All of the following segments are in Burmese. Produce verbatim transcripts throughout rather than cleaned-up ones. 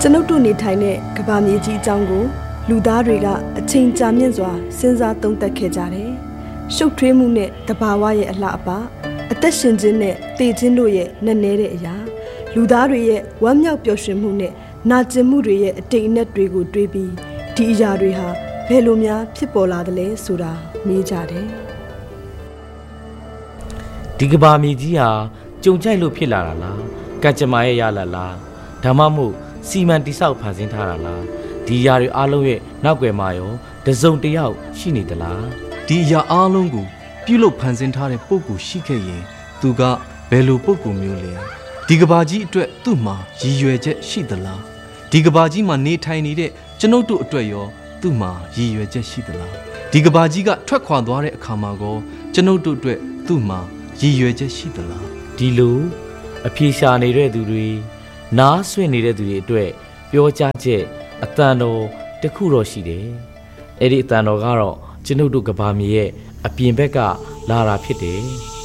ကျွန်ုပ်တို့နေထိုင်တဲ့ကမ္ဘာမြေကြီးအကြောင်းကိုလူသားတွေကအချိန်ကြာမြင့်စွာစဉ်းစားသုံးသပ်ခဲ့ကြတယ်။ရှုပ်ထွေးမှုနဲ့တဘာဝရဲ့အလှအပအသက်ရှင်ခြင်းနဲ့တည်ခြင်းတို့ရဲ့နက်နဲတဲ့အရာလူသားတွေရဲ့ဝမ်းမြောက်ပျော်ရွှင်မှုနဲ့နာကျင်မှုတွေရဲ့အတိတ်အနက်တွေကိုတွေးပြီးဒီအရာတွေဟာဘယ်လိုများဖြစ်ပေါ်လာသလဲဆိုတာမေးကြတယ်။ဒီကဘာမြေကြီးဟာကြုံကြိုက်လို့ဖြစ်လာတာလားကကြမာရဲ့ရလာလားဒါမှမဟုတ်စီမံတိဆောက်ဖန်ဆင်းထားတာလားဒီအရာတွေအားလုံးရဲ့နောက်ွယ်မှာရောတစုံတစ်ယောက်ရှိနေသလားဒီအရာအားလုံးကိုပြုလုပ်ဖန်ဆင်းထားတဲ့ပုဂ္ဂိုလ်ရှိခဲ့ရင်သူကဘယ်လိုပုဂ္ဂိုလ်မျိုးလဲဒီကဘာကြီးအတွက်သူ့မှာရည်ရွယ်ချက်ရှိသလားဒီကဘာကြီးမှာနေထိုင်နေတဲ့ကျွန်ုပ်တို့အတွက်ရောသူ့မှာရည်ရွယ်ချက်ရှိသလားဒီကဘာကြီးကထွက်ခွာသွားတဲ့အခါမှာကောကျွန်ုပ်တို့အတွက်သူ့မှာရည်ရွယ်ချက်ရှိသလားဒီလိုအပြေရှာနေတဲ့သူတွေနားဆွင့်နေတဲ့သူတွေအတွက်ပြောကြားချက်အတန်တော်တခုတော့ရှိတယ်အဲ့ဒီအတန်တော်ကတော့ကျွန်ုပ်တို့ကဘာမြေရဲ့အပြင်ဘက်ကလာတာဖြစ်တယ်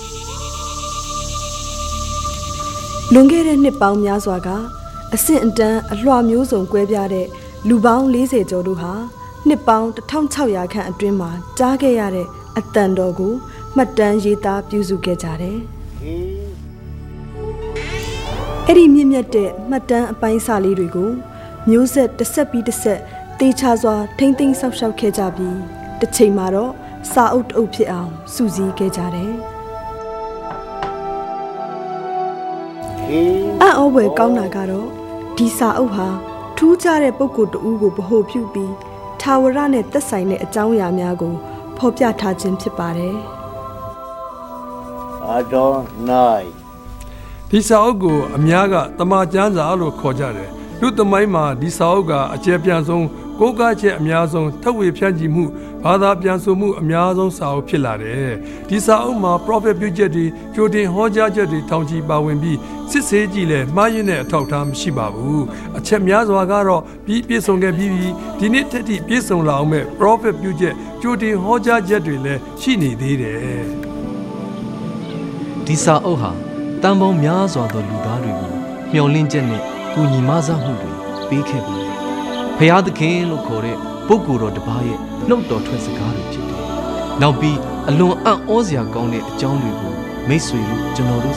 လွန်ခဲ့တဲ့နှစ်ပေါင်းများစွာကအဆင့်အတန်းအလွှာမျိုးစုံကွဲပြားတဲ့လူပေါင်း၄၀ကျော်တို့ဟာနှစ်ပေါင်းတစ်ထောင်ခြောက်ရာခန့်အတွင်းမှာကြားခဲ့ရတဲ့အတန်တော်ကိုမှတ်တမ်းရေးသားပြုစုခဲ့ကြတယ်အဲ့ဒီမြင့်မြတ်တဲ့မှတ်တမ်းအပိုင်းစာလေးတွေကိုမျိုးဆက်တစ်ဆက်ပြီးတစ်ဆက်တေချာစွာထိမ့်သိမ်းဆောက်ရှောက်ခဲ့ကြပြီးတစ်ချိန်မှာတော့စာအုပ်တအုပ်ဖြစ်အောင်စုစည်းခဲ့ကြတယ်အံ့ဩဖွယ်ကောင်းတာကတော့ဒီစာအုပ်ဟာထူးခြားတဲ့ပုဂ္ဂိုလ်တဦးကိုဗဟိုပြုပြီးထာဝရနဲ့သက်ဆိုင်တဲ့အကြောင်းအရာများကိုဖော်ပြထားခြင်းဖြစ်ပါတယ်အဒေါနိုင်ဒီစာအုပ်ကိုအများကတမန်ကျမ်းစာလို့ခေါ်ကြတယ်လူသမိုင်းမှာဒီစာအုပ်ကအကျယ်ပြန့်ဆုံးကိုးကားချက်အများဆုံးထပ်ဝေဖြန့်ချီမှုဘာသာပြန်ဆိုမှုအများဆုံးစာအုပ်ဖြစ်လာတယ်ဒီစာအုပ်မှာ prophet ပြုချက်တွေကြိုတင်ဟောကြားချက်တွေထောင်ချီပါဝင်ပြီးစစ်ဆေးကြည့်လဲမှားယွင်းတဲ့အထောက်အထားမရှိပါဘူးအချက်များစွာကတော့ပြီးပြည့်စုံခဲ့ပြီးဒီနေ့ထက်ထိပြည့်စုံလာအောင်မဲ့ prophet ပြုချက်ကြိုတင်ဟောကြားချက်တွေလည်းရှိနေသေးတယ်ဒီစာအုပ်ဟာတန်ပေါင်းများစွာသောလူသားတွေကိုမျှော်လင့်ချက်နဲ့ကူညီမဆမှုတွေပေးခဲ့ပါတယ်ဖျားသခင်လို့ခေါ်တဲ့ပုဂ္ဂိုလ်တော်တစ်ပါးရဲ့နှုတ်တော်ထွက်စကားတွေဖြစ်တယ်နောက်ပြီးအလွန်အံ့ဩစရာကောင်းတဲ့အကြောင်းတွေကိုမိတ်ဆွေတို့ကျွန်တော်တို့